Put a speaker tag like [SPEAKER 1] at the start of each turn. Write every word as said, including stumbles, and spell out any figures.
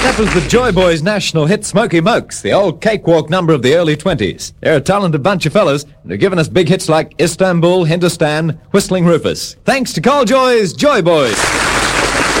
[SPEAKER 1] That was the Joy Boys' national hit Smoky Mokes, the old cakewalk number of the early twenties. They're a talented bunch of fellas, and have given us big hits like Istanbul, Hindustan, Whistling Rufus. Thanks to Carl Joy's Joy Boys.